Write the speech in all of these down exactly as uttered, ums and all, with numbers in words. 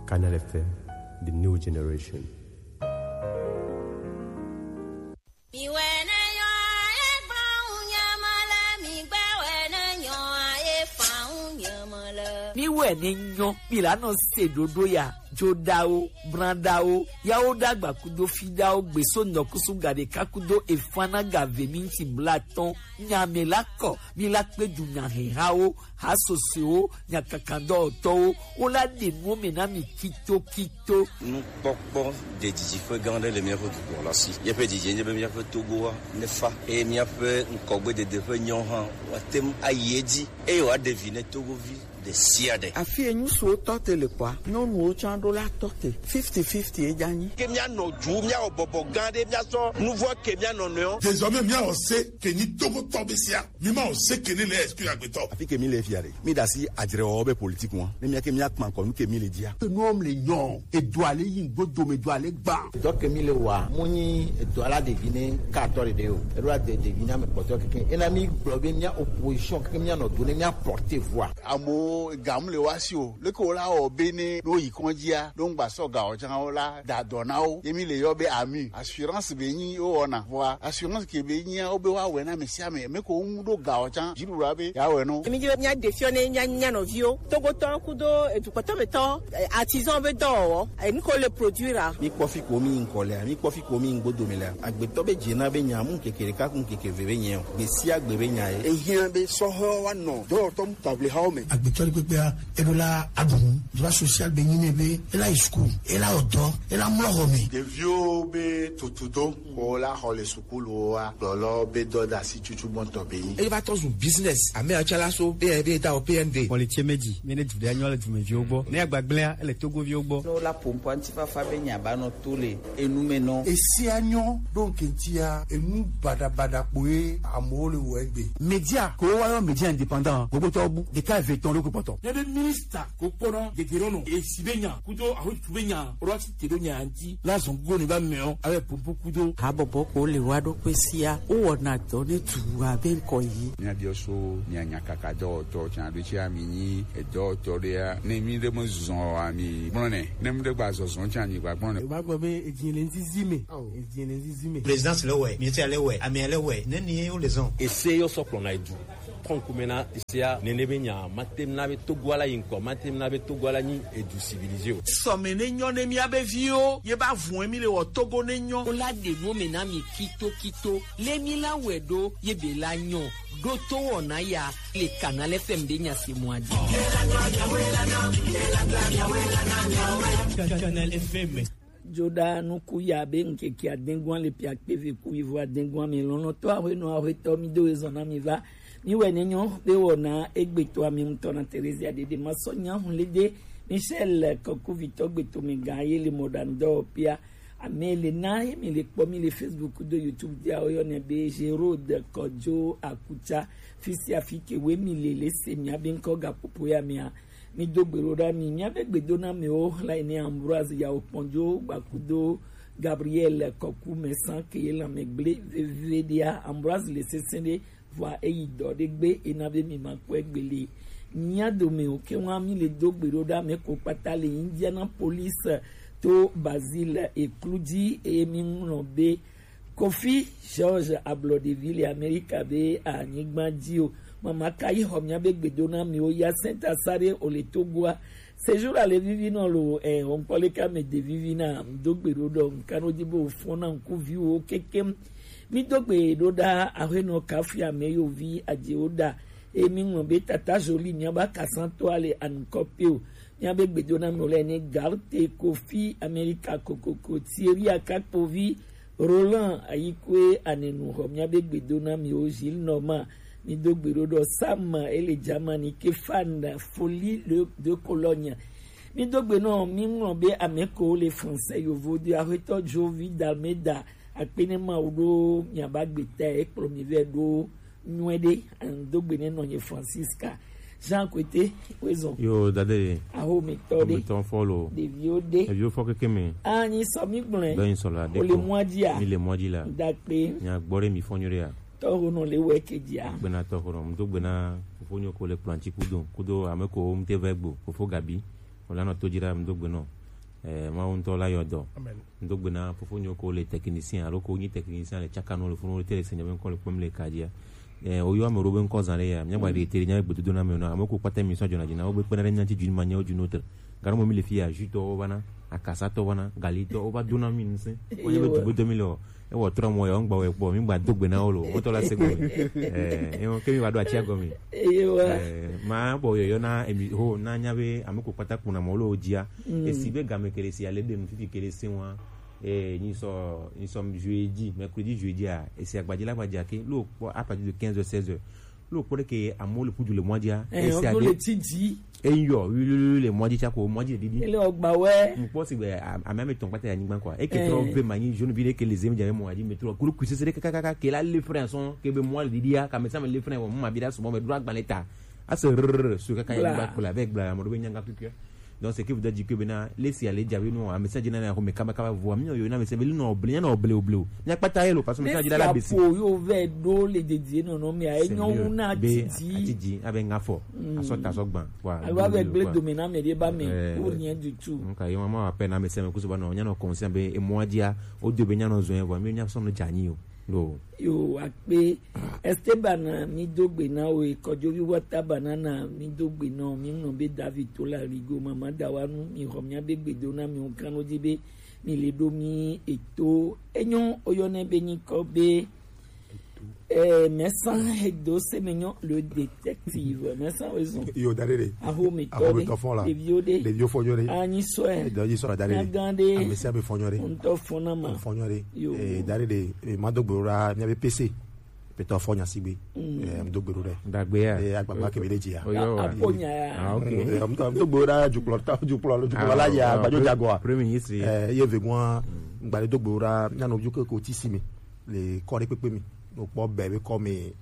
Canal F M, the new generation. Mi wene nyo milano sedodo ya jodao brandao yao dagba kudo fidao gbeso nokusu gade kakudo efana gave minti blaton nyamelako milakpe du nyahehao hasoseo nyakakando to ola de no menami kito kito nous pokpo de dijifo gande le miafo du la si ye pe dijie be miafo togo ne fa e miafo nkogbe de defo nyohan watem ayedi e wa devine togo vi de siade afi enyu so tote le kwa no nu o chan do la tote fifty fifty e jani ke mia no ju mia obobo gande mia so nouveau ke mia no no désormais mia on sait que ni togo tobesia mi ma on sait que ni le excuse agbeto afi ke mi le fiare mi da si adire obe politique won ne mia ke mia kman ko ke mi le dia que nous homme les non et doit aller yin godo me doit aller gba donc mi le wa muni doit la deviner quatorze de o e doit de deviner me poto ke ena mi blobe mia opposition ke mia no donner mia porter voix amo gamle wasio le ko la obene no ikonjia don gba so ga ojan ola da donao yemi le yobe ami assurance be yin o ona voa assurance ke be yin obe wa we na me sia me me ko un do ga ojan jiru rabe ya we no emi je nya defione nya nya no vio togo to kudo edukoto beto artisan be do eni ko le produire mi kofi ko mi nkole mi kofi ko mi ngbodo me la agbeto be jina be nya mu kekere ka kun kekeve be yen be si agbe be nya e hia be so ho wa no do to table ha o me agbeto pepea edola adun droit social be nyine be ela school ela odo ela mlohome de vio be tutudo ko la hole school wa lolo be do da si chuchu bonto be e va to business ame achala so be be ta o P N D politie meji mene du annual du meji ogbo ne agbagblea ele togo vi ogbo no la pompo antifa fa be nya ba no tole enu me no e si anyo donc ntia enu bada bada poe amole wo egbe media ko wa media indépendant gogo to bu de ka veton lo ko poto le ministre ko pono de gerono e sibenya kudo aho tubenya roti tedonya anti la zongo ne ba meo ave pompo kudo ha bobo ko le wa do pesia o wona to ne tuwa be ko yi ni adioso ni anyakaka do to chan do chi amini e do to dia ne mi de mo zon ami brone ne mi de gba zon chan ni gba brone ba gbo be ejin nzizime ejin nzizime présidence le we ministère le we ami le we ne ni o les on essaye yo soplo na edu konkumena isia nenebenya matemna be togwala yinko matemna be togwala ni edu civilisé so menenyo ne mi abevio ye ba vun emi le wo togo nenyo ola de no menami kito kito le mi la wedo ye be la nyo do to wona ya le Canal F M de nya se moadi Canal F M joda no kuya be nke ki adengwan le pi akpeve ku ivo adengwan mi lono to awe no awe to mi do ezona mi va ni wenenyo be wona egbeto ami mtona Teresa de de masonya hunlede Michel Kokuvito gbeto mi gaye le modando pia amele na mi le po mi le Facebook do YouTube dia oyo ne be Gerode Kojo Akucha fisi afike we mi le le se mi abenko ga popo ya mi mi dogbero da mi nya be gbedo na mi o la ni Ambroise ya oponjo bakudo Gabriel Koku mesan ke la megle vedia Ambroise le sesende voa eyi do de gbe enabe mi ma ko egbele nya do me o ke wa mi le dogbero da me ko patale Indiana police to Basile Ekludi e mi nrobe Kofi George Ablodeville America be anigba dio mama kai homnya be gbedo na mi o ya Saint Asare o le togwa séjour à le vivi non lo eh on parle ka me de vivi na dogbero do nkano dibo fona nku vi o kekem mi dogbero da aheno kafia me yo vi ajeoda e mi ngombe tata joli nyaba kasanto ale ankopio nyabe gbedo na mo le ni garte Kofi America kokoko Thierry Akapovi Roland ayikwe anenu ho nyabe gbedo na mi o Gilles Norma ni dogbero do Sam ele Germany ke fan folie le de Cologne ni dogbe no mi ngombe ameko le français yo vodi arreto Jovi d'Almeida akpene ma udo nyaba gbete e premier do nwede dogbe ne no ye Francisca Jean Côté wezo yo dade aho metode ton follow de viode e yo foke keme ani so mi gbon ben so la de o le modia mi le modila dakpe nya gbore mi fonyoria to no le wekedia gbena to horom do gbena fonyo ko le planti kudo kudo ameko mte vegbo fofo gabi Ola no tojira mdogbe no. Eh ma unto la yodo. Amen. Ndogbe na fofo nyoko le technicien aloko nyi technicien le chaka no le funu le tele senya ben ko le pom le kadia. Eh oyo am roben ko zan ya nya gba de tere nya gbedo na me no amoko kwata mi so jona jina obe penere nya ti juni manya oju no ter. Garamo mi le fia juto bana akasa to bana galito oba dona mi nse. Onye be dugo do mi lo. E wo tro mo yo ngba we po mi gba dogbe na olo. O to la sego. Eh e o ke mi wa do achi ago mi. Eh ma bo yo na emi ho na nya be amoko kwata kuna mo lo ojia. E si be game kere si ale de mu fifi kere si won. Et nous sommes, nous sommes jeudi, mercredi, jeudi, et c'est à Badila Badiake, l'eau à partir de quinze heures, seize heures. L'eau pour que à moi le coup du le mois d'hier, et c'est à le tidi. Et yo, le mois d'hier, le mois d'hier, et le Ogbawe. Je pense que à même ton pâté à Nigman quoi. Et que tu veux manier, je ne veux que les amis j'avais moi dit, mais tu as couru que c'est que caca, que là les frères sont, que moi le dia, comme ça les frères, moi m'habite sur mon droit dans l'état. À ce ce caca, il va pour la avec bla, mon revenu n'a plus que. Donc c'est que vous dites que bena laissez aller diable nous un message na na ko me kama kama voix mi yo na message beli no bli na obli obli nya pata yelo parce que message la besi yo ve do le dédié non non mais ay nyon na tidi tidi avec ngafo asota sogban wa alwa avec blé dominant mais des ba mais pour rien du tout donc ay maman appelle na message ko so ba no nya no conscient be e mo dia o de be nya no zo en voix mi nya so no jani yo lo yo akpe Esteban mi dogbe na o kojo wi water banana mi dogbe na mi no be David to la rigo mama dawanu mi romia be gbedo na mi on kan odibe mi le do mi eto enyon oyone be ni ko be eh médecin Edo Semenyo le détective médecin raison yo darere aho mi to de viode de vieux fognore ani so e de yi so darere agande amesi abe fognore on to fona ma fognore eh darere ma dogbora mi abe P C peto fogna sigbe eh mdogboro dagbe ya eh agbagba kebeleji ya aponya ya ah okay mdogbora juklo ta juklo juklo la ya gbajo jagoa premier ministre eh ye vegwan ngbale dogbora nyano juko ko tisimi le kore pepe mi no po bebe comme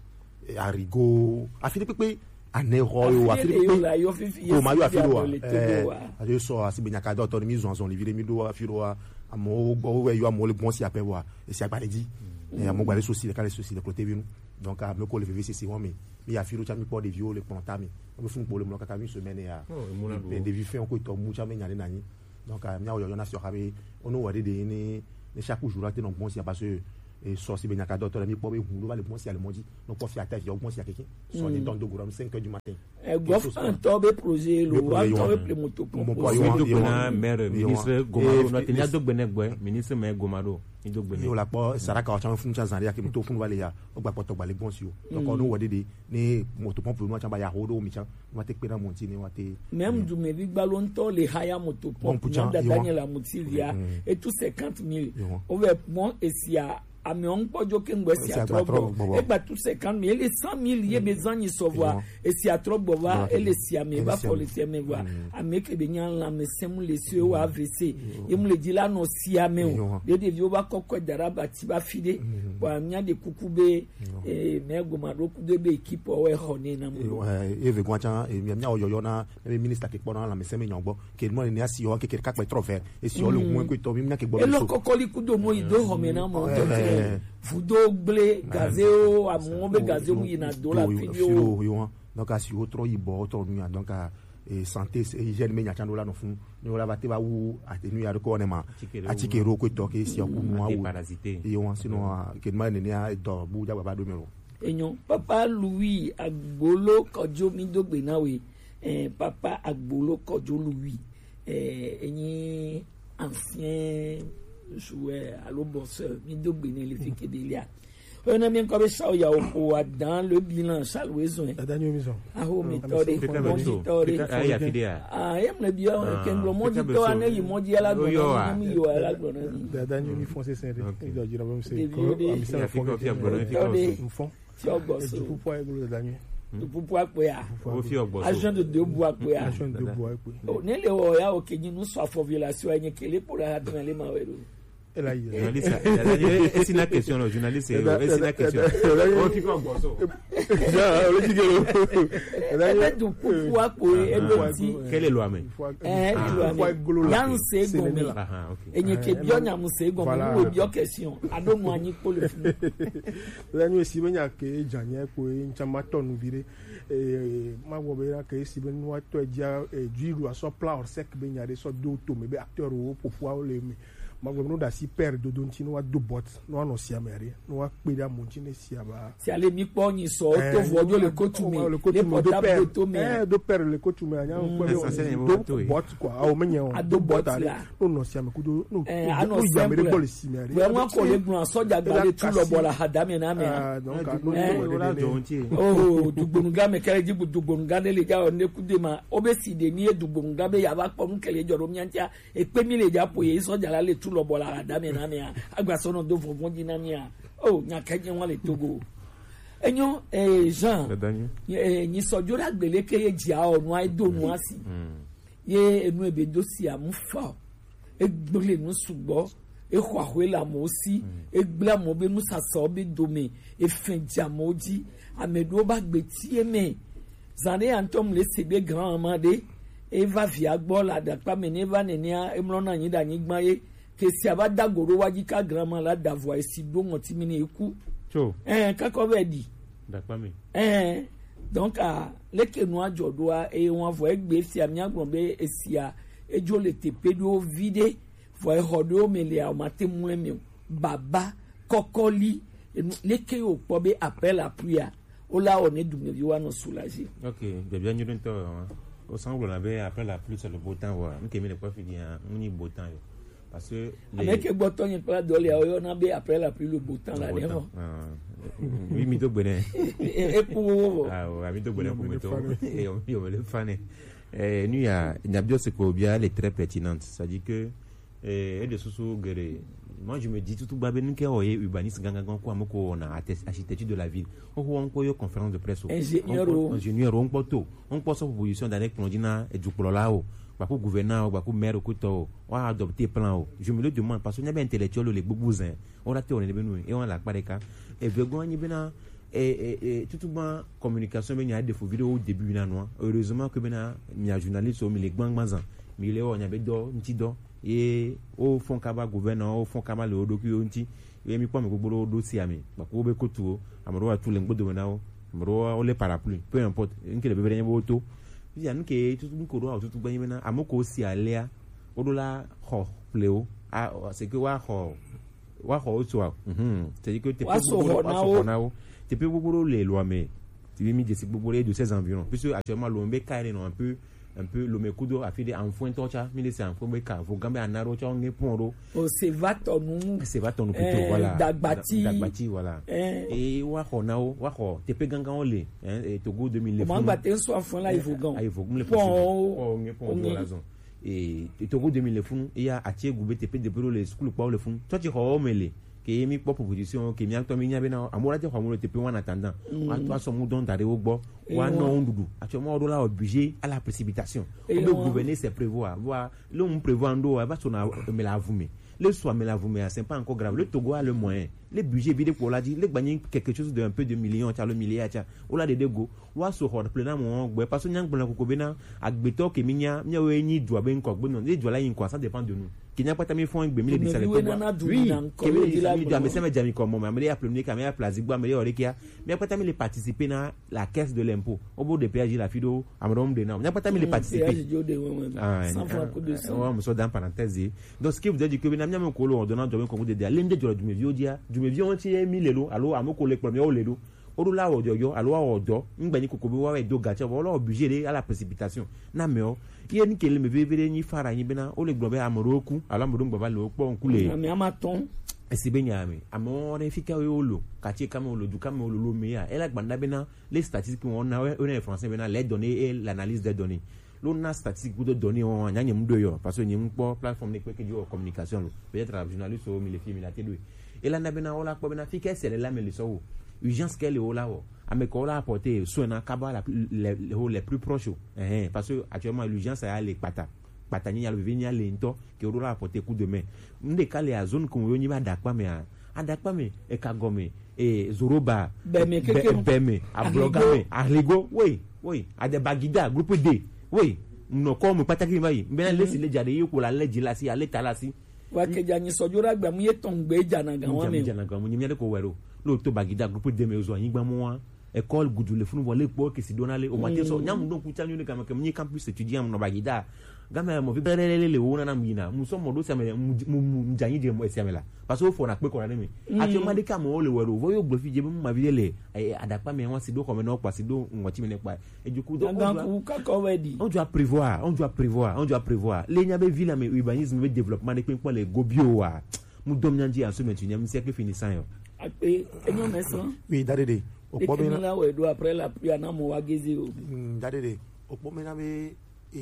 arigo afile pepe aneho yo afile pepe ko ma yo afile eh ajo so asibenya ka docteur mi zon zon livre mi do afile wa amo go we yo amo le bon si ape wa e si agbale di e amo gbale souci le ka le souci le côté vinu donc a me ko le V C C mi mi afile cha mi po de vio le planta mi o fun po le mo ka mi semaine ya de vi fait on ko to mu cha me nyale nani donc a mi a yo yo na so habe ono wade de ni ni chaque jour ate no bon si parce que et so si benya ka docteur mi po be hu lo va le bon si ale moji no po fi attaque yo bon si akeke so ni don do goram cinq heures du matin e gof un tobe projet lo wa tobe le moto po yo na maire ministre Gomaro no tenia dogbe negbe ministre me Gomaro ni dogbe ne yo la po saraka o chan fun chan zaria ke moto fun wale ya o gba poto gba le bon si yo donc on no wode de ni moto pompe no chan ba ya hodo mi chan ma te pe na monti ni wa te même du me bi gba lo nto le haya moto pompe da Daniel Amutivia et tout cinquante mille over bon et si a ami on pojo ke ngwe si atrobo e ba tout cinquante mille les cent mille ye besoin ni savoir et si atrobo va et les si ami va pour les si ami va ami ke be nyan la me semu les si o A V C e mu le di la no si ami o de de vi o ba kokko daraba ti ba fide wa nya de kukube e me Gomaro ku de be équipe o e hone na mu e ve gwacha e nya o yoyo na e ministre ke pona la me semu nyongbo ke mo ni asi o ke ke ka pe trophée e si o le mu ko to mi na ke gbo e lo kokoli ku do mo ido home na mo fudo gble gazeo amobe gazeo mu ina dola video yo donc asi otro ibo otro nu donc e santé e hygiène me nya chandola no fun ni ola bate ba wu atenu ya ko ne ma atikero ko to ke si ku mu awu e yo sino ke ma ne ne a do bu ja baba do mero enyo papa Louis Agbolo Kojo mi dogbe na we eh papa Agbolo Kojo Louis eh enyi ancien joueur à l'obosseur mi dogbe ne le fike delia on a bien comme ça ya o dans le bilan salwezo la dernière maison ah o méthode moniteur ah ya fidia ah yam le bien ken lo moniteur ane yi modi ala do mi yo ala do na la dernière mi foncé c'est il doit dire même c'est comme ça faut que fiable un fond si o bosso pour pouvoir la dernière pour pouvoir quoi o fi ogboso agent de deux bois quoi agent de bois quoi o ne le o ya o kenyi nu so for violation enye kele pour la dans les mawero journaliste et c'est la question là journaliste c'est c'est la question on qui comme bosso quelle est loi mais eh loi yan se gomi enye ke bionya mu se gomi wo bio question adomu anyi ko le funu la nu si benya ke janye ko nchama tonu vire eh ma wo be ra ke si ben wa to dia juiru aso pla or sec benya de so do to me be acteur wo popua o le me magwe no da si père do don ti no wa do bot no wa no si amere no wa pe da mo ti ne si aba si ale mi po yin so to vojo le kotu mi le portable to mi eh do père le kotu mi anya ko do bot quoi a o menye o do bot ale no no si amere ku do no no ya mere bol si mere we won ko le gun soja gba le tu lo bola hadami na me ah donc no la jonti oh dugbonga me kere ji dugbonga le ja o ne ku de ma obesi de ni dugbonga be ya ba po mu kele joro mi antia e pe mi le ja po ye soja la le tu lo bola adame na mia agbasono do fofo dina mia oh nya kaje won le Togo enyo eh Jean eh ni sojora gbele ke ye jia onu ai do nu asi ye enu ebe do si amufa egbele nu sugbo e khwahwe la mo si egbla mo be nu saso be domi e finja moji amedo ba gbe ti eme zane antom le sebe grand amade e va via gbo la da pa meneva nenia emlona yin da yin gbaye que si aba dagoro waji ka grandma la davoi si do ngoti mini eku cho eh ka ko be di dakpa mi eh donc a leke no ajodo a e won vo egbe fi ami agbon be esia ejo le tepe do vide vo e hodo mele a mate mu emi baba kokoli leke o po be appel à prière o la on est dume vi wa no soulager. OK de bien ñu to au semble on avait appel à plus le beau temps wa nkemi le pas fini on ni beau temps parce que avec les boutons il pas de l'eau on a bien après la pluie le beau temps là devant oui mi to bonne et pour ah oui mi to bonne pour meto et on on le fan eh nous ya nyabio c'est ko bien elle est très pertinente ça dit que eh de soso gere moi je me dis tout ba ben ke oye urbaniste ganga ko amoko na architecture de la ville on ko on ko yo conférence de presse ingénieur ingénieur on poto on pose proposition d'annexe plongina et du là-haut pour gouverneur ou pour maire ou tout ou adopter plan. Je me le demande parce que n'y a pas intellectuel les boubouzins on a théorie et on l'a pas des cas et vegan y bena et et tout bon communication mais il y a des faux vidéos au début là non heureusement que bena il y a journaliste au milieu bang bazan mais il est on y avait do nti do et au fond kaba gouverneur au fond kaba le odo ki onti et mi kwa me gobolo do si ami ba ko be ko tu amaro wa tu le ngbo do na o amaro o le parapluie peu importe nke le bebe nyabo to il y a que tout le monde tout le monde amoko aussi aléa odola ho pleo ah c'est que wa ho wa ho so mhm c'est que tu peux beaucoup na o tu peux beaucoup les lois mais tu veux mi de beaucoup de ces environs puisque actuellement l'ombe carré non un peu un peu le mekudo a fait des enfants torcha mais c'est enfants mais ka faut gambe anaro cha on pondro o se va tonu c'est va tonu plutôt voilà dagbati dagbati voilà et wa ho na o wa ho te pe gangan o le et Togo deux mille comment bater so enfant là il faut gan il faut me pon on raison et Togo deux mille funu il y a atie goube te pe de bureau les school pa le funu toi tu ho mele que mi po proposition que mi acto mi nya be na amora te ho te pe en attendant a toi so mu don tare o gbo wa no ndudu actuellement on doit obligé à la précipitation on peut gouverner c'est prévoir voir le on prévoit ndo va so na me la vume le soit me la vume c'est pas encore grave le Togo a le moyen les budgets vide pour la dit les gagner quelque chose de un peu de millions tu le milliard tu on la de dego wa so hor plein mo gbe parce que nyang blan ko bena agbeto ke minya nya we ni doa ben ko gbe non les doa la yin quoi ça dépend de nous qui n'a pas tamé fond gbe mi le disale ko oui que mi doa me se me jami ko mo me ya plomni ka me ya place gbo me ya orekia me pas tamé les participer na la caisse de l'impôt au bout de péage la fido amrom de na me pas tamé les participer sans francs de ça on me so dans parenthèse donc ce qui vous dit que na me ko lo on donnant de ko de de l'inde de du me vieux dia du me vieux on ti mi lelo allo amoko le premier o lelo orula ojojo alwa ojo ngbani kokobe wa we do gacha wa lo obligé à la précipitation na meo ye ni kele me vevere ni fara yin bena o le gbobe amoroku ala modun gboba lo po nkule mi amaton esi benya mi amore fika we olo kachi kama olo du kama olo lo meya ela gbanda bena les statistiques on a on est français bena les données et l'analyse des données l'on statistique de données on nyanye mdo yo parce que nyim po plateforme ne kweke jo communication peut-être la journaliste o mi le fi mi la tedwe ela na bena ola ko bena fika c'est la me le so urgence qu'elle est au là mais qu'on l'a apporté soin à Kaba les les plus proches eh parce que actuellement l'urgence est les pata patani ya le venia lento que aura apporter coup de main nde kale a zone comme yoni ba dakpa me a adakpa me e kagome e zoroba beme beme a blogame a ligo oui oui a de bagida groupe D oui no comme pataki mai mbena lesi le jade yiko la leji la si ale talasi wa ke jani sojura gba mu ye ton gbe jana gan wa me jana gan mu nyame ko wero lo to bagida groupe D me zo yin gba mu wa école gudule funu wole po ke si donale o matin so nyam don ku tanyu ne kam kam ni campus étudiant no bagida game mo fi berele le wona na mina mu so mo do se me mu janyi je mo ese me la parce que fo na pe ko na mi ati o madika mo le wero vo yo gbo fi je mu ma bi le adapa me won si do ko me no pa si do nwoti me ne pa ejuku do on ka ko wedi on doit prévoir on doit prévoir on doit prévoir le nya be ville mais urbanisme be développement de pe le gobio wa mu dom nyanji en so metu nyam siècle finissant yo ape enyo meso oui dadede opo me na we do après la pluie na mo wagezi o dadede opo me na be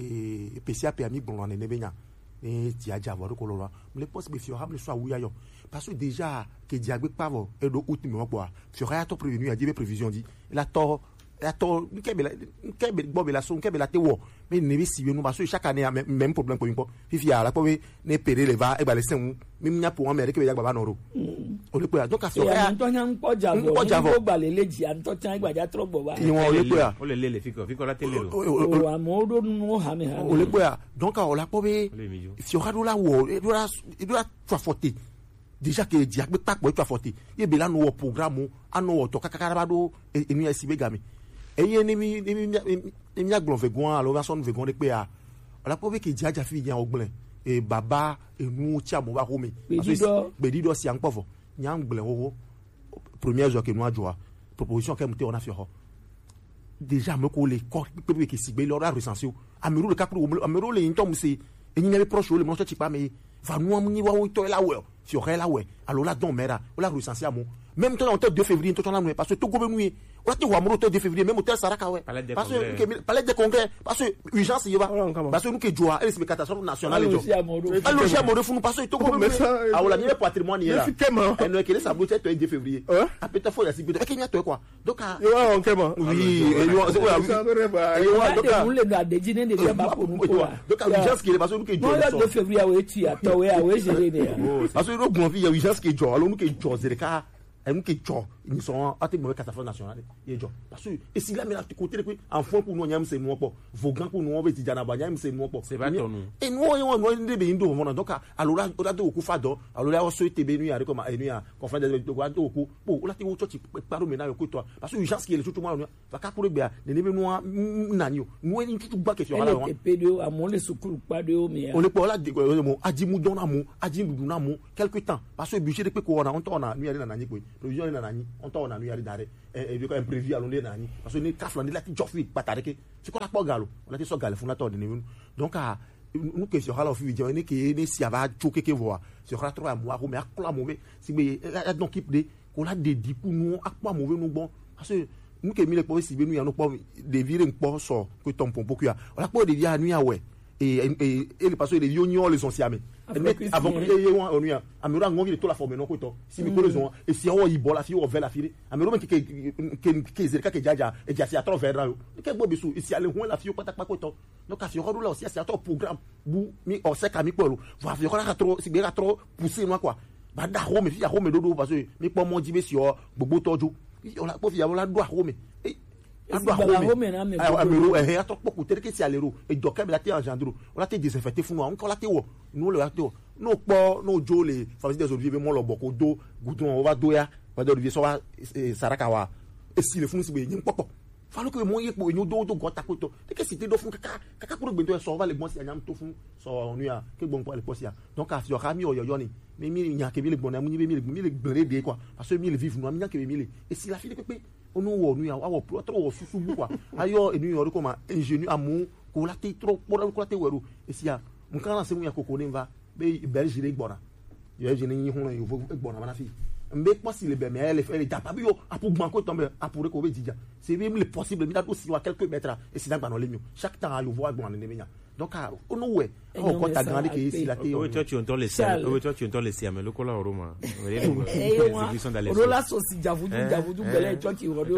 e pesia pe ami bon ne benya e ti aja vo ko lo le possible fiorable soit wuya yo parce que déjà que diagbe pavo e do out me wo fiora to prévenu a dit prévision dit la to la to nkebe la nkebe bobe la so nkebe la te wo mais ne bi si nous parce que chaque année a même problème ko impo fifi a la ko ne pere le va e ba le sen mi nya pour amérique be yagba ba noro o le pe donc a fiora ya nto nya nko javo nko ba le leji an to chan gba ja tro bo ba ni won le pe o le le fiko fiko la tele lo o amodo no ha me ha o le pe donc a o la ko be fiora do la wo e do la e do la trois forté déjà que diagbe pa po trois forté e be la no programme anu to kakakara do e ni esibe game eye ni mi ni mi mi agbon vegon alo va son vegon de pe a la ko be ke jaja fi yan ogblen e baba enu ti amo ba ko mi gbedido si an pofo yan gblen wo premier jour que nous ajoa proposition que monter on a fait déjà me ko le ko pe ke si gbe lo ra recensé amiru le capro amiru le ntom se eni ne proche le mo che pa me va nous amni wa to la we fi o la we alors la don mera o la recensé amo même temps en deux février to na nous parce que to go be nous on te voit moto deux février même hôtel Saraka ouais parce que palais de congrès parce que urgence y va parce que nous que joie et c'est catastrophe nationale alors j'ai amoureux fou parce que to go be ah la mie patrimoine là et nous que ça bloquer deux février a peut-être faut y asibi et qu'il y a toi quoi donc yo on kema oui et yo c'est quoi donc on le doit déjeuner de bien pour nous quoi donc urgence qui est parce que nous que joie deux février ouais tu à toi ouais ouais gérer parce que nous bon vie urgence qui joie alors nous que joie c'est le cas et nous qui joie ils sont à tes mauvais catastrophe nationale et joie parce que et si là mais là tu côté en fond pour nous nyam c'est nous pas vogan pour nous on veut dire na ba nyam c'est nous pas c'est pas nous et nous on on de be indo on donc alors là on a de ku fado alors là on so te be nu ya comme enu ya conférence de quoi to ku po la te wo church paro me na yo ko to parce que urgence qui est tout moi va ka pour be de ne be nous nanyo nous ni tout ba question là on pe de à mon le sukuru pas de mais on le pour là mo ajimu don na mo ajimu du na mo quelque temps parce que budget de pe ko on on na nu ya na nani ko provision na nani on to na nu ya dare et du imprévu à l'onde nani parce que ni kafla ni la ti jofi patare ke c'est quoi la po galo on a ti so galo funa to de ni donc à nous que sur la fi ni que ni si ava choquer que voir sur la trois mois mais akla mauvais si mais donc qui de qu'on a des dix pour nous akpa mauvais nous bon parce que nous que mi le po si be nous ya nous pas de virer un po so que ton pompo que on a pas de dia nuit ouais et et et parce que les yonyo les ont siamé avant que y on on ya amiro ngongi to la forme non ko to si mi ko les ont et si on y bola fi o vers la fi amiro men que que que zerka que jaja et dia si à travers là que bo bisu ici aller on la fi pata pa ko to donc afio ko là aussi c'est un programme bu mi o se ka mi polo va afio ko la trop si be la trop pousser moi quoi ba da ho me fi ho me dodo parce que mi po mo di be si o gbogbo toju on la po fi ya la do ho me amiro eh ato poku tere ke si alero e doka be la te engendro on la te désinfecter funu on ko la te wo nous le ato no po no jole famille des oliviers mo lo boko do goudron on va do ya va do olivier so va Saraka wa e si le funu si be yin popo falo ko mo ye po yin do do gota ko to te ke si te do fun kaka kaka ko gbe to so va le gbon si anyam to fun so onu ya ke gbon po le posi ya donc afio ka mi oyoyo ni mais mi nya ke bi le gbon na mu ni be mi le mi le gbere de quoi parce que mi le vivre no mi nya ke mi le et si la fi de pepe on nous nous avoir trop trop sous quoi ayo et nous yori comme ingénieux amu ko la té trop pour ko la té wero et si ya mon kan se mu ya koko nimva be belge le gbona yo je ni hu na yo gbona mana fi mbe possible be mais elle elle tapa bio apu gban ko tomber apure ko be dija c'est même le possible mi da aussi à quelques mètres et si dans le chaque temps à le voir gbona ne menya donc on nous ouais on compte à grandir que ici la terre oui toi tu entends les siams oui toi tu entends les siams le cola Roma exécution dans les rola sosi javudu javudu belle toi qui rodo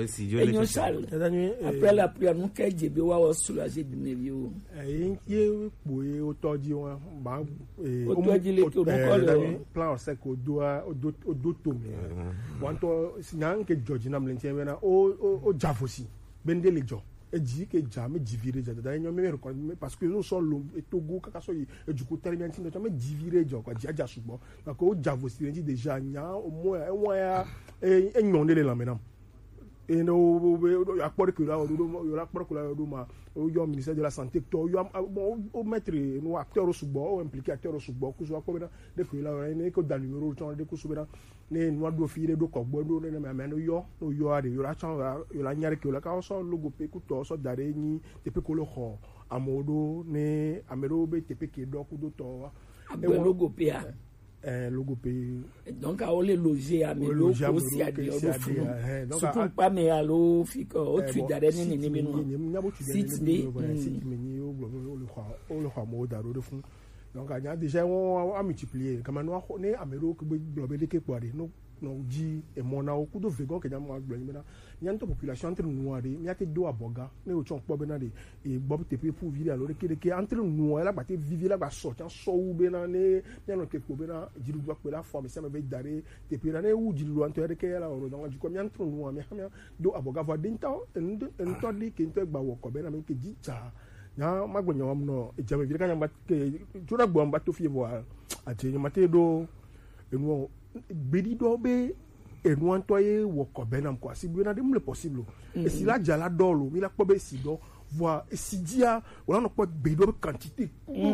après la prière nous que Dieu wa soulager de nevio eh ye boye otoji won ba eh otoji le to ko plan sec o doa o do to me wanto sinan ke George na mlenche na o o javosi bende le jo e ji ke jamais divire ja da nyo me record parce que nous sommes et Togo kaka so e du ko tellement tin do me divire jo kwa jaja sugbon parce que o javosi ndi déjà nya au moins e won ya e nyon le la menam et no akpor que là o la akpor que là do ma o yo ministère de la santé to yo bon o mettre no acteur sugbon o impliqué acteur sugbon ku so akpor na de que là ne ko da numéro ton de ku so na ne no do fire do ko gbo do ne me no yo no yo ade yo la chan yo la nyare ke la ka so logo pe ku to so dare ni te pe ko lo ho amodo ne amero be te pe ke do ku do to e logo pe a eh logo pe donc a ole loger a me lo ko si ade o do fu donc a pa me a lo fi ko o tu dare ni ni me no sit de sit me ni o gbo o lo ho o lo ho mo daro do fu donc a nya déjà on a multiplier comme no ne amero ko blobe de ke poade no no ji e mona o kudo vegon ke jam agbo ni na nyanto population entre nous ade mi ate do aboga ne o chon po be na de e bob te pe pour vivre alors que que entre nous la ba te vivre la ba so chan so u be na ne nyano ke ko be na jiru do ko la forme se me be dare te pe na ne u jiru entre ke la oro donc ko mi entre nous mi ha do aboga va dinta en en to di ke nto gba wo ko be na me ke jicha nya magbonya wam no e jame vire kanya ke jura gbo mba to fie bo ati nyamate do enu bedi do be enu antoye wo ko benam kwa si bi na de mle possible e si la jala dolo mi la ko be si do voir si dia on a pas bedo quantité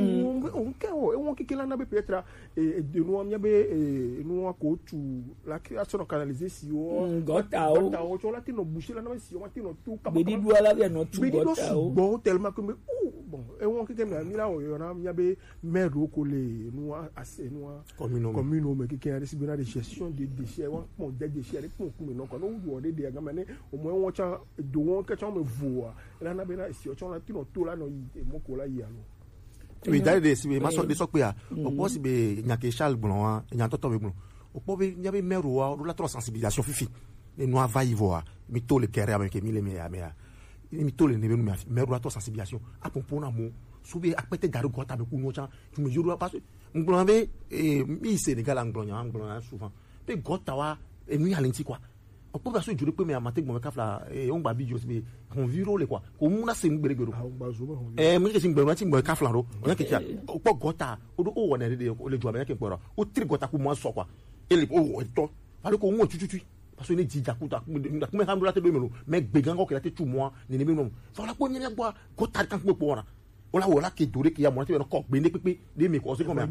on ke o e won ke la na be peut-être e de nous am yabe e nous ko tu la création canalisée si o gota o gota o cho la ti no boucher la na si o ti no tu ka bedi do la be no tu gota o bon tellement que bon e won ke ke mi la o yo na yabe maire ko le nous assez nous commune commune mais qui a reçu de gestion des déchets on bon des déchets pour pour non ko no wo de de gamane au moins on cha do won ke cha me voa la na be si o chon la ti no to la no yi mo ko la yi alo oui d'ailleurs de si ma so de so pe a o po si be nya ke Charles Blon nya to to be blon o po be nya be mero wa la trop sensibilisation fifi et no va y voir mi to le kere avec mi le me ya me mi to le ne be no mero to sensibilisation a pon pon na mo so be apete garu gota be ku no cha tu me juro parce nglon be e mi Sénégal anglon nya anglon souvent pe gota wa e mi alenti quoi on peut pas se jurer que mais amateur bon kafla et on ba bi jos be on viro le quoi ko muna se ngbere gero eh mi ke se ngbere ti ngbe kafla ro on ke tia o po gota o do o wona de le jo ba ke gboro o tri gota ku mo so kwa ele o to pale ko won tututu parce que ne di jakuta ku me han do la te do melo me gbe gan ko ke la te tu mo ni ni me no fa la ko ni le gbo gota kan ku po ora ola wola ke dore ke ya mo ti no ko gbe ni pepe de mi ko se ko me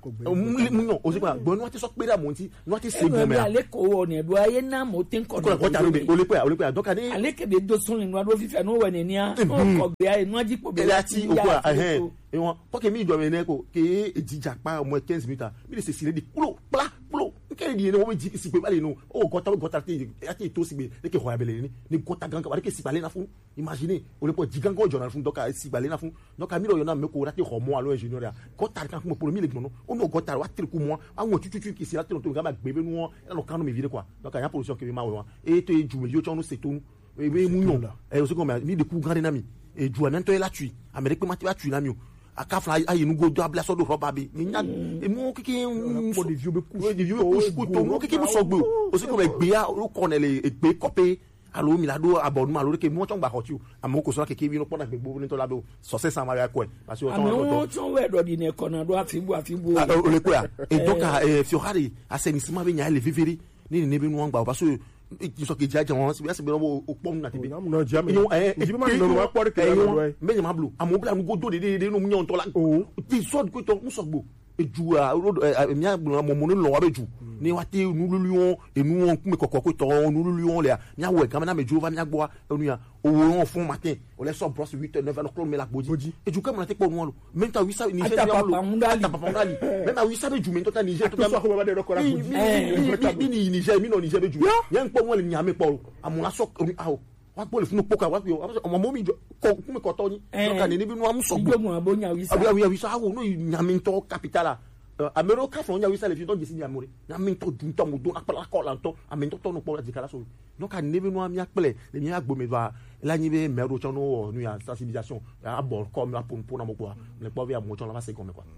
mu no o se pa gbo no ti so pe da mo ti no ti se gbo me ale ko wo ni do aye na mo tin ko ko ko ta ro be o le pe o le pe donc ani ale ke be do sun ni no do fi fe no we ni ni a ko gbe aye no ji po be lati o ko eh e won po ke mi do me ne ko ke ejija pa mo quinze minutes mi le se sire di kulo pla kulo ke di ne wo ji si pe bale no o gota gota ti ati to si be le ke ho ya bele ni ni gota gan ka ba ke si bale na fun imaginez o le po jigan ko journal fun donc si bale na fun donc amiro yo na me ko rati ho mo alo ingénieur ya gota kan ko pour mi le no o no gota wa tri ku mo awon tututu ki si la to to ga ma gbebe nu e lo kan no mi vire quoi donc ya position ke mi ma wo e to e ju me yo cho no se to e be mu no e o se ko mi de ku grand na mi e ju amen to e la tui amerique ma ti ba tui na mi o akafla ayi nu go do abla so do roba bi ni nya e mu kiki po de vieux be ku de vieux be ku to mu kiki mu so gbe o se ko be gbe ya o ko ne le gbe copé alo mi la do abonnement alo ke mu chon gba hotiu amoko so keke bi no pona gbe gbo ni to la do success am ya ko e parce que o ton o ton we do di ne kona do afibu afibu o le ko ya et donc e fiorari assainissement be nya le viveri ni ne be nu ngba parce que qui sont qui déjà on c'est bien au pont na tebe non jamais non eh je me demande moi pour que mais je m'ablu amon bla go do de de no nyon to la ti so ko to mu so gbo eju a mi agbo mo mo lo wa beju ni wa ti nu luluon e nu on ku me kokoko to nu luluon le mi awo e kan na meju va mi agbo enu ya owo on fun matin o le so brosse huit neuf o'clock me la boji eju kan mo na te po nu lo même ta huit sa ni je ata papa mundali même ta huit sa beju me to ta Niger to so ko ba de ko la boji ni ni Niger mi no Niger beju yan po mo le nyame po amuna so awo wa gbọ́ le funu poka wa gbọ́ ọmọ mo mi ko kuma ko to ni no kan ni bi no am so gbo mo abonya wi sa abi abi sa wo no nyami to capital amero ka fo nya wi sa le fi to jesi ni amore nyami to dun to mo do apala ko la to ami to to no po di kala so no kan ni bi no am ya pele le mi agbo me ba la ni be mero cho no nu ya sensibilisation a bon comme la pour pour na mo quoi le po via mo cho la va c'est comme quoi.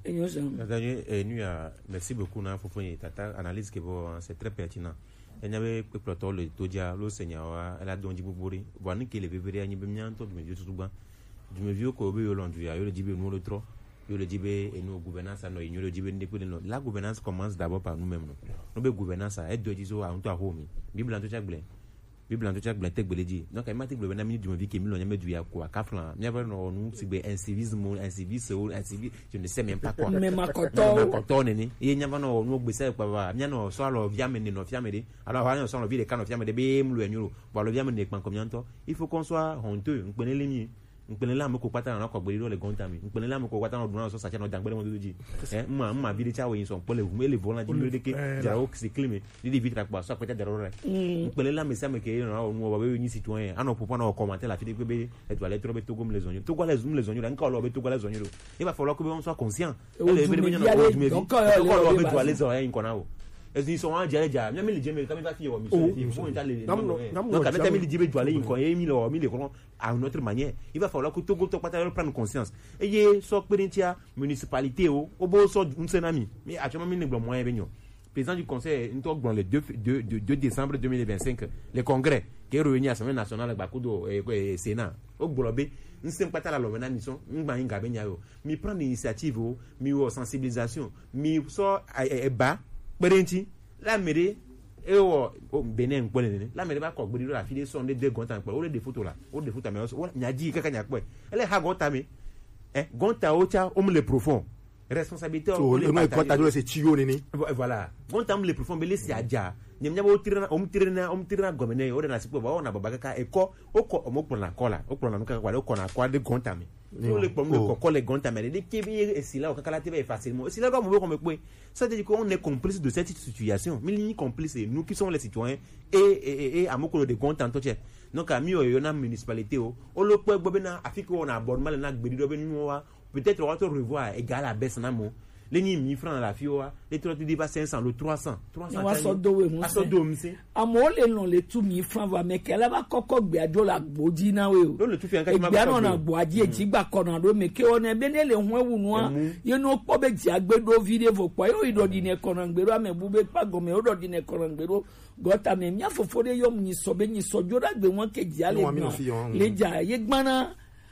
Merci beaucoup na Fofoni tata analyse que c'est très pertinent. Il y avait plutôt le todia le seigneur elle a donné bobori voilà que les bébés ni bien tout mais tout bas du me vieux ko be yolondu ya yo le dibe nous le trop yo le dibe et nos gouvernance à nos yo le dibe depuis la gouvernance commence d'abord par nous-mêmes nous be gouvernance à aide diso à onto a home bible en tout chaque blé bible en tout chaque blé tek beledi donc il m'a dit le minute du me vie que mi lo nyame du ya quoi kaflan mi ava no nous c'est be incivisme incivis ou incivis je ne sais même pas quoi mais ma koto ma koto neni e nyava no no gbese pa ba mi no so alo viame ni no fiame de alors va no so no vie de kan no fiame de be mlu enyuro bo lo viame ne pan combien temps il faut qu'on soit honteux on connaît les mi nkpele la mo ko pata na ko gberi lo le gonta mi nkpele la mo ko pata no dun so sacha no dangbele mo doji eh ma ma bi de cha we so pole hu ele vola di de ke ja o se klime di di vitra kwa so pete de rore nkpele la me sa me ke no no ba be ni citoyen ano popo na commenter la fi de pe be et doit lettre be to gom les oignons to quoi les les oignons nka lo be to quoi les oignons il va falloir que on soit conscient ele be be no ko du me vi ko lo be doit les oignons nko na o ils sont en dialogue même les jeunes comme ça fi o mi so il faut entendre donc avec ta mille dibe doit les nko e mi lo mi le ko à une autre manière il va falloir que Togo to pata prendre conscience et ye so perentia municipalité o obo so unsenami mais actuellement mi ne gbo moyen benyo président du conseil nto gbo le deux décembre deux mille vingt-cinq le congrès qui est réuni à l'Assemblée nationale bakudo et Sénat o gbo be nsen pata la lo mena mission ngba nga benya yo mi prendre initiative o mi o sensibilisation mi so e ba perenti la mairie et au Bénin la mairie va ko la fille son de deux gonta o le des photos là o des photos mais o nya di kaka nya ko elle ha gonta me eh gonta o cha o me le profond responsabilité o le gonta do c'est tio nini voilà gonta me le profond be le si aja nyem nya bo tirana o mtirana o mtirana gomene o de na sipo ba o na baba kaka e ko o ko o mo na kola o ko na nuka kwa o ko na kwa de gonta me so le problème ko ko le gonta me de ki bi e si là o kaka la tebe facilement si là ko mo ko me pe ça veut dire qu'on est complice de cette situation mais les complices nous qui sommes les citoyens et et et à moko de gonta to che donc ami o yo na municipalité o o lo pe gbo be na afiko on abonnement na gbedi do be nu wa peut-être on va te revoir égal à baisse na mo les ni mille francs la fioa les trois tu pas cinq cents le trois cents trois cents wa so do we mo so do mi se amo le non le two mille francs va me ke la ba kokko gbe ajo la gboji na we o le tu fi anka ma ba no na gboaji e ji gba kona do me ke o na be ne le hu ewu nu a ye no po be ji agbedo video vo po yo ido di ne kona ngbero ame bu be pa go me o do di ne kona ngbero gota me mia fofore yo mi so be ni so jo da gbe won ke ji ale le ja ye gbana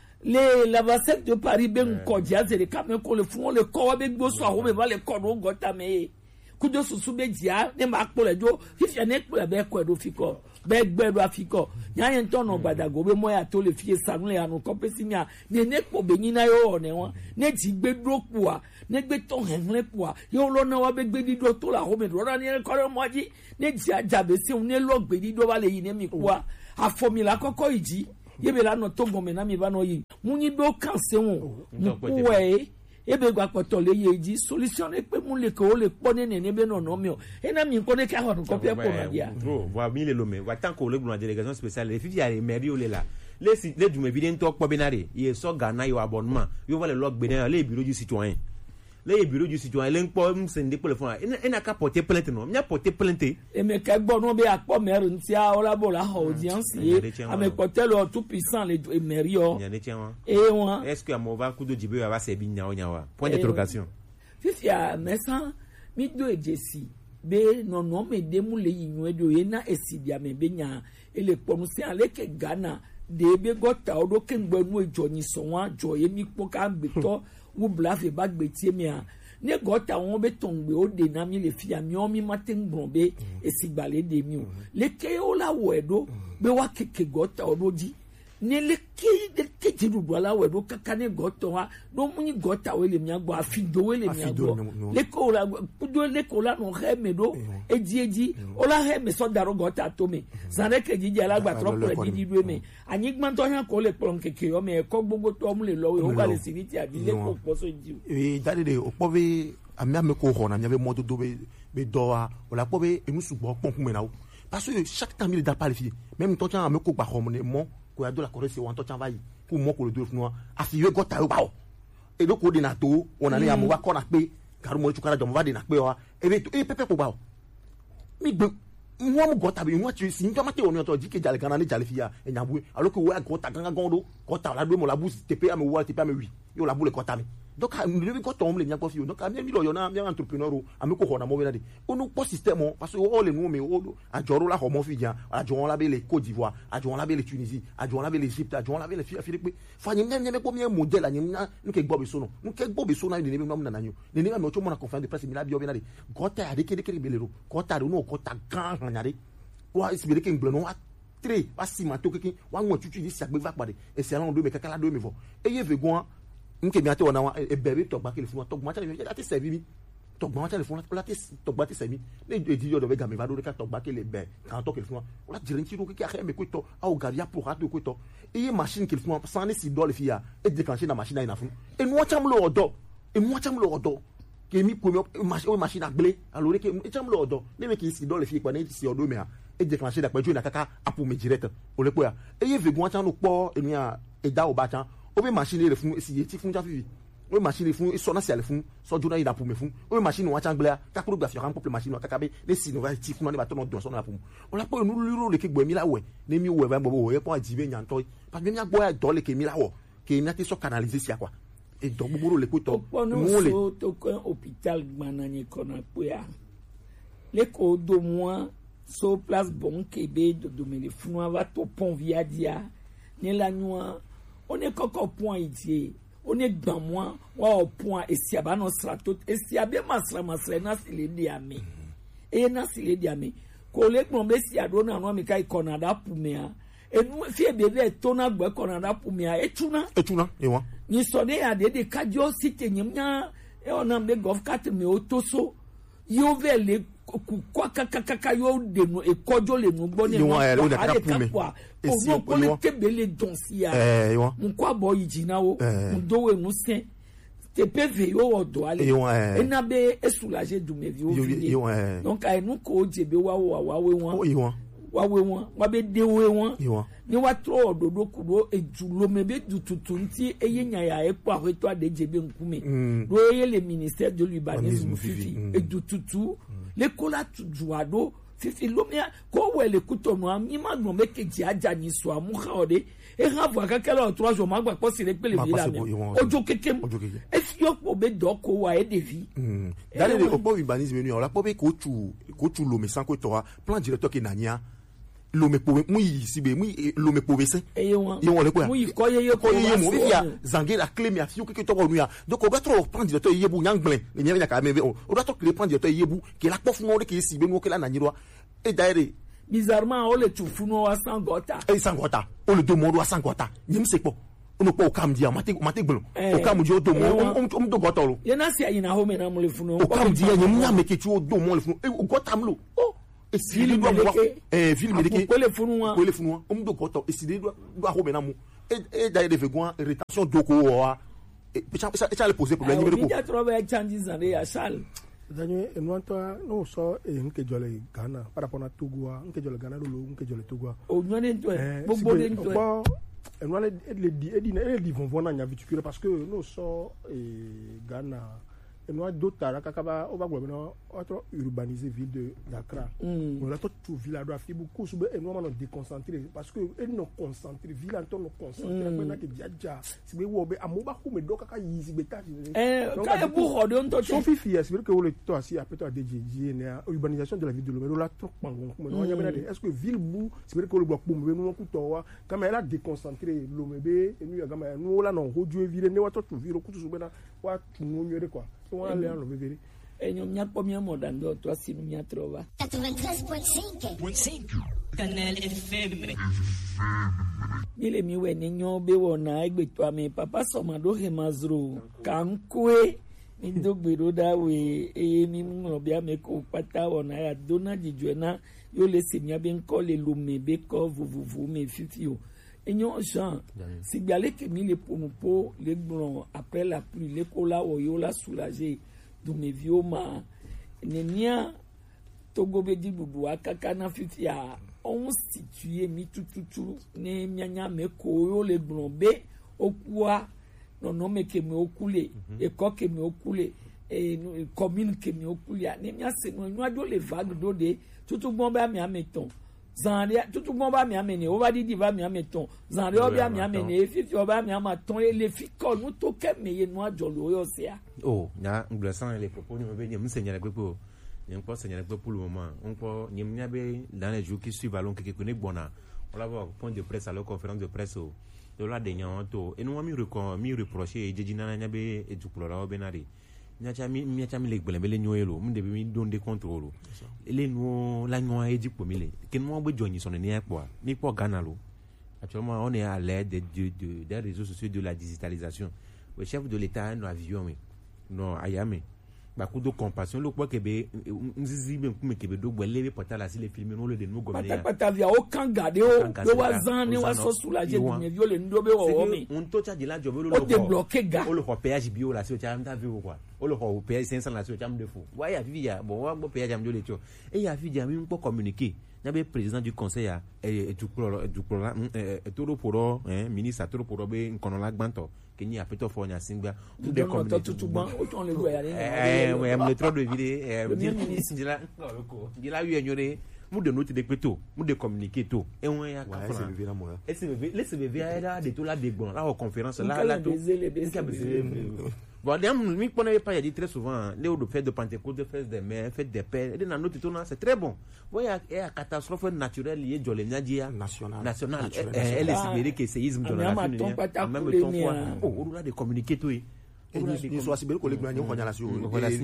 les lavasek de Paris ben kodja c'est les camels qu'on le font le corps be gbo so awo be ba le corps gota me kudo susu be dia ne ma po le jo fifi ne po be ko do fiko be gbe do afiko nya yen ton no gbadago be mo ya to le fie sanu le anu kompesi nya ne ne po be ni na yo ne won ne ti gbe do po a ne gbe ton henle po a yo lo na wa be gbe di do to la ho me do ra ni ko mo ji ne ji ajabe si un ne lo gbe di do ba le yi ne mi po a afomila koko iji yebe la no to gome na mi ba no yi munyi do kan se won we ebe gba poto le yeji solution e pe mu le ko le po ne ne be no no mi o e na mi ko ne ka ho ko pe ko na dia bro wa mi le lo me wa tan ko le gbo délégation spéciale les filles ya mairie o le la les les du me vidéo to po benare ye so Ghana yo abonnement yo va le log benare le bureau du citoyen le bureau du citoyen le npo msende pour le fond e na ka porter plainte no mi a porter plainte e me ka gbo no be akpo maire ntia o la bo la audience e a me porter le tout puissant le maire o e won est-ce que amova kudo jibe wa se bi nya onya wa point d'interrogation fifi a mesa mi do ejesi be no no me de mu le yinu edo e na esibia me be nya e le ponse ale ke Ghana de be gota o do ke ngba nu ejo ni so wa jo ye mi po ka gbeto wo blafe ba gbetie mi a ne gota won be tongbe o de na mi le fi ami o mi maten gbonbe esigbale de mi o le ke o la wo edo be wa keke gota o doji ne le ke de ke du do la wo edo kaka ne gota wa do mu ni gota we le mi agbo afido we le mi agbo le ko la kudo le ko la no he me do eji eji o la he me so daro gota to me sare ke jiji alagba trop le di do me anyigman to han ko le plon keke o me ko gbogbo to mu le lo we o ba le siniti abi le ko poso ji e dade de o po be ami ame ko ho na mi be modo do be be do wa o la po be enu sugbo pon kun me na o parce que chaque temps il est pas les filles même toi tu as me ko ba homne mo ko ya do la correct c'est on toi va yi pour mo ko le do funu afi we gota yo ba o e do ko de na to on ani ya mo wa ko na pe garu mo chukara jo mo va de na pe o e be e pepe ko ba o mi gbe mo mo gota bi mo ti si njo ma te oni to jike jale kana ni jale fiya e nyabu alors que we gota ganga gondo gota la do mo la bu te pe am wo te pe am wi yo la bu le gota mi donc le bi gota on le nya ko fi donc am mi lo yo na mi entrepreneur o am ko ho na mo we na de onu po système parce que o le nu me o ajoro la ho mo fi jan ajoro la be le Côte d'Ivoire ajoro la be le Tunisie ajoro la be le Égypte ajoro la be le Philippe fa nyem nyem nyem ko mi modèle nyem na nke gbo be so no nke gbo be so na ni ni na na nyo ni ni me o cho mo na conférence de presse mi la bi o be na de gota ade kede kede be le ro gota do no gota gan nyade wa isibere ke ngble no wa tre wa simato keke wa won tutu di sagbe va pade e se ran do me kaka la do me vo e ye ve gon nke mi ate wona wa e bebe to gba ke le fun to gba cha le ate servi mi to gba cha le fun la te to gba te servi ne e di yo do be ga me va do ka to gba ke le be kan to ke le fun la dire nti ro ke ka me ko to a o garia pour ha to ko to e ye machine ke le fun sans ne si do le fia e déclencher na machine na fun e no cham lo odo e mo cham lo odo ke mi ko mi machine agble alors ke e cham lo odo ne me ki si do le fia pa ne si odo me ha e déclencher da pejo na kaka apu me direct o le po ya e ye vegun chan no po enu ya e da o ba chan o be machine le fun e si ye ti fun ja fifi o machine fun e so na si ale fun so jona ida pu me fun o machine wa chan gblea ka pro graph yo kan pop machine kaka be le si no va ti fun na ba to no don so na pu o la po enu liro le ke gbo mi la we ne mi we ba gbo we po ajibe nyan to pa mi mi gbo ya do le ke mi la wo ke mi ati so canaliser si akwa e do gboro le ko to mo le to ko hôpital gbananye kona po ya le ko do moi so place bon kebe de domene funwa va to pont via dia ni la noa on est encore point ici on est dans moi wa point et si aba no strato et si abia masra masra na sile diame e na sile diame ko le gbon be si ado na no mi kai konada pumea e nu fie bebe to na gbe konada pumea e tuna e tuna e wa ni so de ade de kajo site nyamnya e ona me golf cat me otoso yo vele kwa kaka kaka yo de no e kojo le no gbo ni no o de kaka pume e si o ko le tebele donsia eh yo nko abo yijina wo ndo we no sen te pv yo odo ale e na be e soulager du me vi o vi donc ai nu ko jebe wa wa wa we won wa we won wa be de we won ni wa tro ododo kudo ejulo me be dututu nti eyenya ya epo ahweto ade jebe nkume do eye le ministère de l'urbanisme fifi edututu le kola tujuado fifi lomia ko wele kutono ami ma no me keji aja ni so amu ha ode e ha vo akakela o trois jours ma gba po si le pele mi la me ojo kekem e fi opo be do ko wa e devi dale le opo urbanisme ni on la po be ko tu ko tu lo me san ko to plan directeur ke nania lo me po mu si be mu lo me po be se e won e won le po mu ko ye ye ko ye mo via zangue la clé mi a fi o ke to ko nu ya donc o ba tro plan directeur yebu nyangble ni nya nya ka me o do to clé plan directeur yebu ke la po fun o de ke si be nu o ke la na nyiro e daire bizarrement o le tu fun o wa sangota e sangota o le do mo do wa sangota nyim se po ono po kam dia mate mate gblo o kam di o do mo o do gota lo ye na si ayina ho me na mo le fun o kam dia nyim nya me ke ti o do mo le fun o gota mlo o ville meleke eh ville meleke ko le funwa ko le funwa o mdo goto eside do do ho me na mu e da de vegon rétention doko wa e cha cha le poser problème numéro ko ya trouver changes en ya sal danyo enwanto no so e nke jole Ghana para pona Togo nke jole Ghana do nke jole Togo o nyone nto gbogbo de nto enwale le di e di e di von von na viticule parce que no so e Ghana enwa d'autres kakaba on va gouvernement autre urbaniser ville de Dakar on a tout ville do afi beaucoup sube enwa no déconcentrer parce que e no concentrer ville en no concentrer na ke jaja sibe wo be amoba ko me do kaka yi sibe ta eh ka e bu hodo nto so fifi est que le to asi après to adji na urbanisation de la ville de Lomé la trop pangon ko no nya be est-ce que ville bu sibe que le bloc pour me no ko to wa quand elle a déconcentré Lomé be enu ya gama no la no hoju ville ne wa to ville ko sube na wa tunu nyere quoi on aller en Lomé e nyom nya po mi mo dan do to asi nya trova noventa e três ponto cinco Canal F M ile mi we ni nyo be wona egbeto ami papa somado he mazro kankwe ni dogbero da we e mi mo bia me ko pata wona ya dona jijuena yo le se mi abi nko le Lomé be ko vuvuvu me fifio enyo Jean si biale ke mi le ponopo le gbron après la pluie le kola o yo la soulager do me vioma nenia Togo be di bubu akaka na fifi a on situé mi tututu ne mianya me ko yo le blombe okua no no me ke me okule e ko ke me okule e commune ke me okule ne mia se no nwa do le vague do de tutu bomba mi ameton zanria tutu bomba mi amene o va di di va mi ameton zanria obi mi amene fifi oba mi amaton e le fikol no to ke me ye no ajolo yo se a oh na nglesan les propos ni me be ni msenya gbepo ni nko senya gbepo pour le moment nko ni mnya be dans les jours qui suivent allons que connaît bona on va voir point de presse à la conférence de presse de la dernière to et nous mi recon mi reprocher e jina nya be e tukulora obenari nya cha mi mi cha mi le gbele bele nyoelo mu de bi don de contrôle ele no la nyoa e dipo mi le ke no gbe joni so ni epo mi po Ghana lo actuellement on est à l'aide de, de, de des réseaux sociaux de la digitalisation le chef de l'état no avion mi no ayame ba kudo compassion lo po kebe nzizi be nkume kebe do gbele be portala si le film no le de no gomene ya pata via o kangade o do wazan ni waso soulager du viol le ndo be o mi on to charge la job lo o débloquer ga o le péage bio la si o cha mta vu quoi o le péage cinq cents la si o cha mde fou wa ya via bon wa bo péage am do le tio e ya via mi npo communiquer na be président du conseil a e du pro du pro e todo poro hein ministre todo poro be nkono la gbanto Kenya apeto fo nya singba tout de communauté tout bon on le voit aller eh ouais me trop de vidéo eh ministre dila ko dila wi enyore mu de note de peto mu de communiquer to e won ya ka fo e se be le se be ya de to la de bon la conférence là là to bon dem mi connais pas il dit très souvent les de fête de Pentecôte de fête des mères fête des pères et dans notre tournant c'est très bon voyez il y a catastrophe naturelle liée jolé nyadia national national elle est sibéré que séisme de la fin même temps quoi oh on a de communiquer tout et ni so sibéré collègue na nyo konya la sur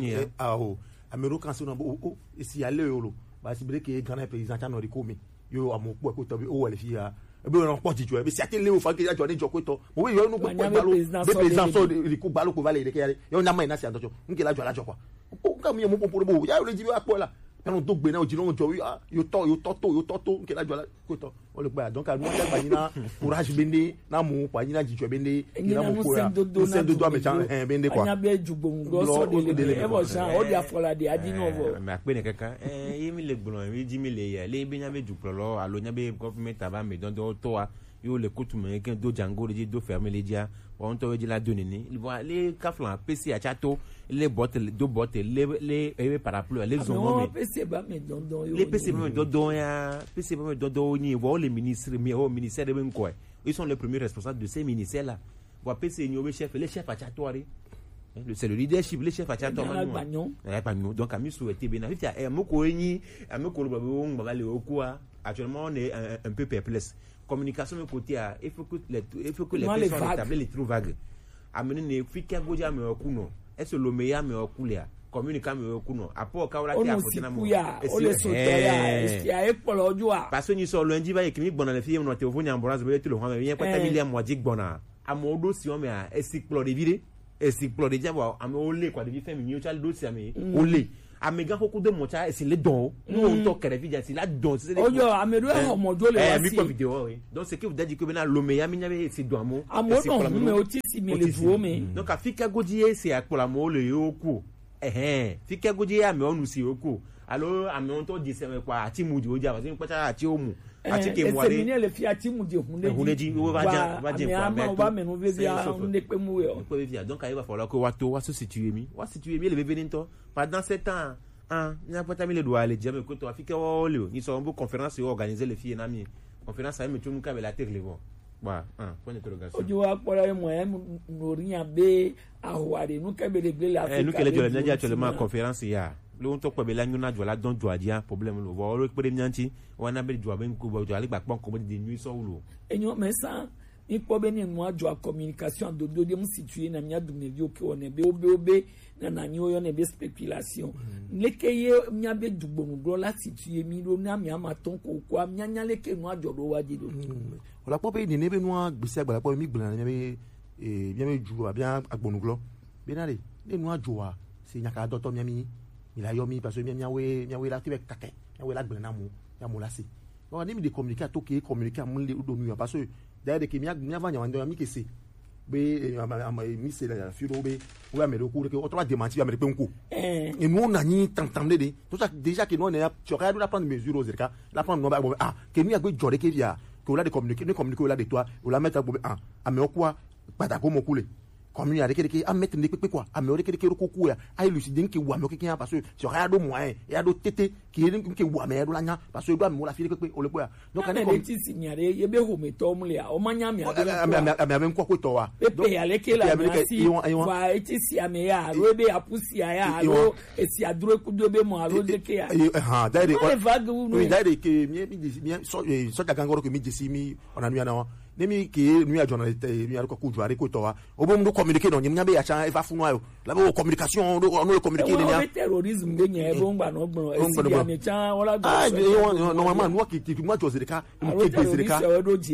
ah oh amero kan se no oh ici aller yo ba sibéré que grand président cha no ri komi yo amopo ko to bi o wele fi ya ebe on pọ̀ ti jo ebe si atele o fa ke jo ni jo ko to mo we yo nu gbo balo be president so ri ku balo ko vale de ke yo na mai na si adojo nke la jo la jo kwa o ka mi mo po bo ya le ji bi apo la ẹnu tó gbé náà òjì lóhun jọ yóò tọ́ yóò tọ́ tó yóò tọ́ tó nkè lájọ kó tọ́ wọ́n lè gba àdánká ní wọ́n dàgbà yín náà courage bẹ́ndé náà mú pa yín náà jìjọ bẹ́ndé yín náà mú kóra ní sẹ́ńdodo àmẹ́tsán ẹ̀ bẹ́ndé kwa. anyabẹ́ jugbongbọ́ sọ́dẹ̀lẹ̀ ẹ̀ bọ̀ sàn ọ́ di afọládé adínú ọ̀bọ̀. mɛ akpé ne kankan ɛɛ yé mi le gbɔlɔ mi dzi mi le yɛ lé bi nyabẹ́ dukplɔlɔ alo nyabẹ́ gɔfumɛnti aba mi dɔndɔ tó wa yóò le kutu mɛ kɛ do jango le dzi do fɛrɛ mi le dzia wɔn tɔwé dzi la do nini bɔn le kaflan pesi atsato le botte do botte le le ebe parapluie le zongo me pesi ba me dondon yo le pesi ba me dondon ya pesi ba me dondon ni bo le ministre mi o ministère de benko ils sont les premiers responsables de ces ministères là bo pesi ni o be chef le chef achatoire le c'est le leadership le chef achatoire magnon eh pas nous donc ami souhaité bien vite eh moko eni ameko lo ba bo ngba le okua actuellement on est un, un peu perplexe communication de côté à il faut que les il faut que les personnes établissent les trous vagues amener ne fika goja me okuno est-ce le meilleur me okulia communiquer me okuno apo ka wala ti apotina mo o le so toya est ya e polo ojo a parce que ni so lundi ba ekimi gbona le fille no te ofo nyambora be te lo hwan yen kwata million mo di gbona amodo si o me a explore vide explore dia bo am o le kwa de bi femi ni o cha do si ami o le amega ko de mo cha esi le don no on to kere video si la don c'est ojo amedo e omodo le wa si eh mi ko vidéo oui donc c'est que vous dit que bena lo meya mi nyabe si do amo amodo me o ti si mi le vuo me donc afika godie c'est akola mo le yoku eh eh fika godie ame onu si yoku allo ame on to di se me kwa ati mu di oja wa si npa ati omu ati ke mu are eh le fi ati mu di hunde di o va jan va jan kwa me o ba me no ve bia hunde pe mu yo pe bia donc il va falloir que wato wa se situer mi wa situer mi le bebe nto pendant ce temps ah n'a pas tamile doit aller dire que toi afika wa ole ni so bon conférence organiser les filles na mi conférence a me tu mu ka be la terre le bon ba ah point d'interrogation ojo wa pora e mo e no rian be ahware nu ka be le ble la afrique nous que les jolé ndia actuellement conférence ya le on to ko be la nyuna jola don joa dia problème lo bo ro pe nyanti wana be joa ben ko bo joa le gba pon ko de nuit so lo enyo mesa ni po be ni mo ajo communication do do de mu situer na nya du mevi o ke one be obe obe na na nyo yo ne be spéculation lekeye nya be dugbonu do la situer mi ro na mi ama ton ko ko nya nya leke no ajo do wa di do ola po pe ni ne be no gbese agbara po mi gbona nya be eh bien me ju bien agbonuglo be na re ne no ajo wa se nya ka do to mi mi ila yo mi parce que mi nya we nya we la ti be kake nya we la gbona mu ya mu la si o ni mi de communiquer to ke communiquer mu le do nu parce que d'ailleurs que mi mi va nya wando mi ke se be ama mi se la firo be ou amere ko que autrement démentir amere pe nko et nous on a ni tantamle de tout ça déjà que nous on est tu aurais dû prendre mesure aux cas la prendre non ah que nous a go jore que via que là de communiquer nous communiquer là de toi ou la mettre ah amere quoi pas ko mo kule comme il a que à mettre des quoi amere que que ko ko ya ai lucide que wa me que parce que tu aurais do moyen et a do tété qui que wa me do la nya parce que do me la fille que o le quoi donc on est petit signalé ye be ho me to mu le o manya me a me me ko ko to wa e ale ke la si va eti si ame ya ro be apusi ya ro e si aduro ku do be mo aro de ke ya ha dai oui dai que mi mi so so da gangoro que mi disi mi on a nu na nemi ke nu ya journaliste nu ya ko ku juare ko to wa o bo mu communiquer no nyam be ya cha e fa funu ayo la bo communication no communiquer ni ya terrorisme de nya e bo ngba no gbon e si ya me cha wala go ah normalement nous qui qui moi José ka qui José ka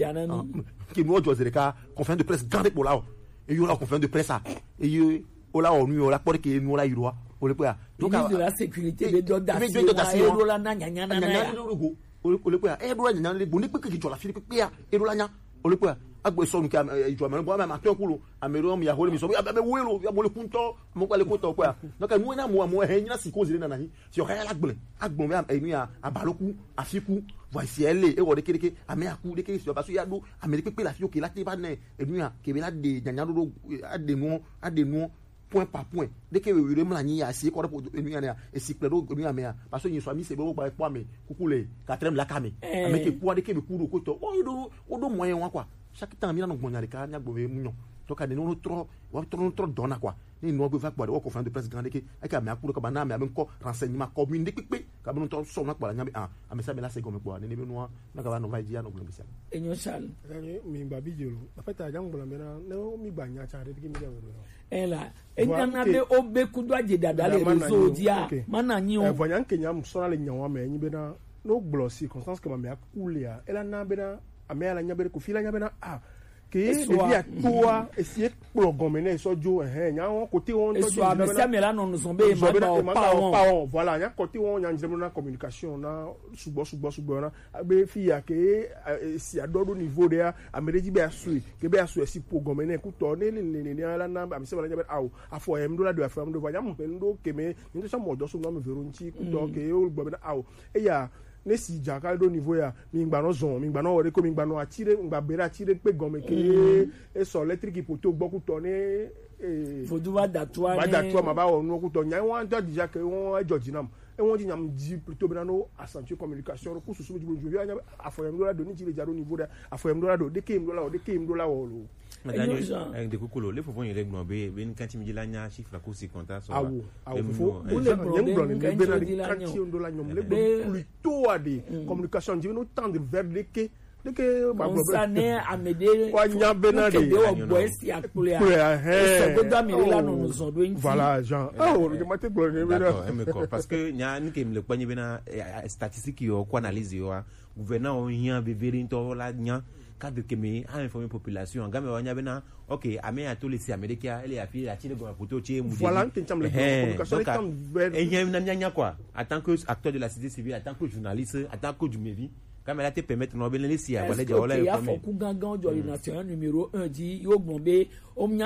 qui nous José ka conférence de presse grande pour là et il y aura conférence de presse ça et il ola onu ola pour que nous la yiro o le poa donc de la sécurité be do da si o la na nya nya na ya o le poa e do la nya le boni pe ke jo la fi pe ya e do la nya o le poa agbo so nu ka jo ma bo ma ma to kulo amero mi ya hole mi so ya be welo ya mo le kunto mo kwa le kunto poa donc nous na mo mo he nya si cause na na ni si o ka la gble agbo me enu ya abaloku afiku voici elle et o de keke ame aku de keke parce que ya do amerique pe la fi o ke la te ba ne enu ya ke be la de nya nya do ade nu ade nu point par point dès que we remla ni ya si ko pour enu ya e si pledo enu ya me parce que ni so ami se be o pa po me kukule quatrième la kame ame ke po de ke be kuru ko to o do o do moyen wa quoi chaque temps mi na no gbonya de ka nya gbo be munyo to ka de no trop wa trop trop dona quoi ni no go va quoi o conférence de presse grande ke e ka me akuru ka bana me ame ko renseignement commune de pipe ka be no to so na kwa nya be ah ame sa me la se go me kwa ni be no na ka ba no va dia no global enyo sal mi ba bi jelo en fait a jang bla me na no mi ba nya cha de ki mi jawo ela enyana be obe kudu aje dada le rezo dia mana nyi o voyan kenya msona le nyawa me nyi be na no glo circonstance que ma me akulia ela na be na ame ala nya be ko fila nya be na ah que de via toi essayer pour gomene so jo eh nya won côté won to so ame sa me la non nous sombe ma pa on voilà nya côté won nya njemo na communication na subo subo subo na be fia que si adodo niveau de amereji be asu que be asu si pour gomene ku to ne ne ne ala na ame se wala nya be aw afo em do la do afo em do vanya mo ndo que me ndo so mo do so no me vero nchi ku to que o gomene aw e ya ne si jakal do niveau ya mi ngba no zon mi ngba no wore ko mi ngba no atire ngba bere atire pe gome ke e so electric poto gboku to ne e foduwa datwa ni ba datwa ma ba wonu ku to nya won do dija ke won ejoji nam e won ji nyam di plutôt bena no accentuer communication ko susu ju ju ya afoyem do la do ni ti le jaro niveau da afoyem do la do de kem do la o de kem do la o madame avec des kokolo le fofon yele gno be ben kanti mi di la nya chiffre ko si compta so awu awu fo o le problème be bena di kanti on do la nyom le plutôt a de communication ji no tendre vers de que de que ma ça ne amede kwa nya bena de o boy si akule a se go da mi la no no so do nti voilà Jean oh je mate problème bena parce que nya ni kem le kwanye bena statistique yo ko analyse yo gouverneur on yan be verinto la nya cadre que me a informé population ngame wanya bena OK ame a to le si america ele a fi la tire go poto che mu voilà que tu le communication est vers et y a une nya quoi en tant que acteur de la société civile en tant que journaliste en tant que du mairie comme elle te permettre no ben le si a wala ja wala ya fo ku gangan jo national numéro un di yo gbon be